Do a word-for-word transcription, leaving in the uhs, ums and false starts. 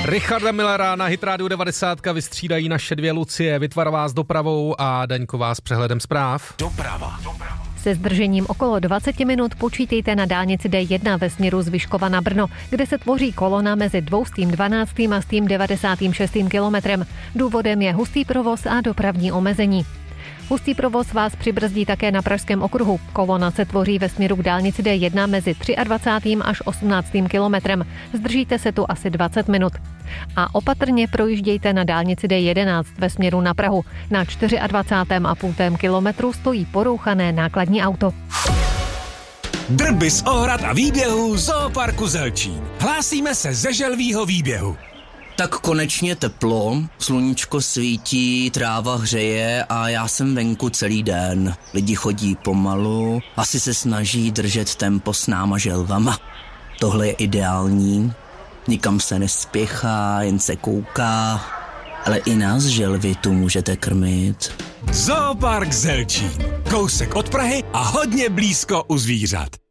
Richarda Millera na Hit Radio devadesát vystřídají naše dvě Lucie, Vytvar vás dopravou a Daňková s přehledem zpráv. Doprava. Se zdržením okolo dvacet minut počítejte na dálnici D jedna ve směru z Vyškova na Brno, kde se tvoří kolona mezi dvěstým dvanáctým a stým devadesátým šestým kilometrem. Důvodem je hustý provoz a dopravní omezení. Hustý provoz vás přibrzdí také na Pražském okruhu. Kolona se tvoří ve směru k dálnici D jedna mezi dvacátým třetím až osmnáctým kilometrem. Zdržíte se tu asi dvacet minut. A opatrně projíždějte na dálnici D jedenáct ve směru na Prahu. Na dvacátém čtvrtém a půl kilometru stojí porouchané nákladní auto. Drby z ohrad a výběhů Zooparku Zelčín. Hlásíme se ze želvího výběhu. Tak konečně teplo, sluníčko svítí, tráva hřeje a já jsem venku celý den. Lidi chodí pomalu, asi se snaží držet tempo s náma želvama. Tohle je ideální, nikam se nespěchá, jen se kouká, ale i nás želvy tu můžete krmit. Zoopark Zelčín. Kousek od Prahy a hodně blízko u zvířat.